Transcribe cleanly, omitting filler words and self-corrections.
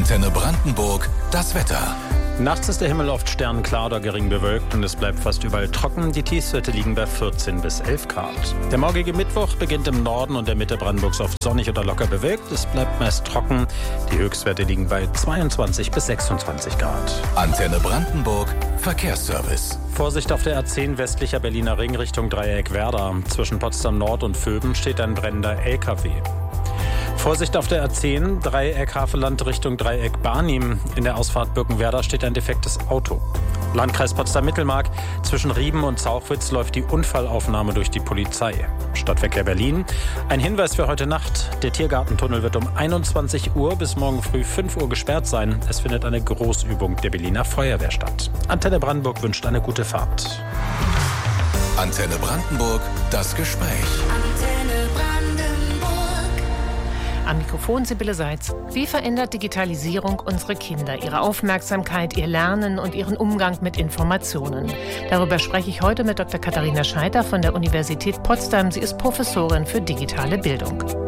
Antenne Brandenburg, das Wetter. Nachts ist der Himmel oft sternklar oder gering bewölkt und es bleibt fast überall trocken. Die Tiefstwerte liegen bei 14 bis 11 Grad. Der morgige Mittwoch beginnt im Norden und der Mitte Brandenburgs oft sonnig oder locker bewölkt. Es bleibt meist trocken. Die Höchstwerte liegen bei 22 bis 26 Grad. Antenne Brandenburg, Verkehrsservice. Vorsicht auf der A10 westlicher Berliner Ring Richtung Dreieck Werder. Zwischen Potsdam Nord und Vöben steht ein brennender LKW. Vorsicht auf der A10, Dreieck Havelland Richtung Dreieck Barnim. In der Ausfahrt Birkenwerder steht ein defektes Auto. Landkreis Potsdam-Mittelmark, zwischen Rieben und Zauchwitz läuft die Unfallaufnahme durch die Polizei. Stadtverkehr Berlin, ein Hinweis für heute Nacht. Der Tiergartentunnel wird um 21 Uhr bis morgen früh 5 Uhr gesperrt sein. Es findet eine Großübung der Berliner Feuerwehr statt. Antenne Brandenburg wünscht eine gute Fahrt. Antenne Brandenburg, das Gespräch. Am Mikrofon Sibylle Seitz. Wie verändert Digitalisierung unsere Kinder, ihre Aufmerksamkeit, ihr Lernen und ihren Umgang mit Informationen? Darüber spreche ich heute mit Dr. Katharina Scheiter von der Universität Potsdam. Sie ist Professorin für digitale Bildung.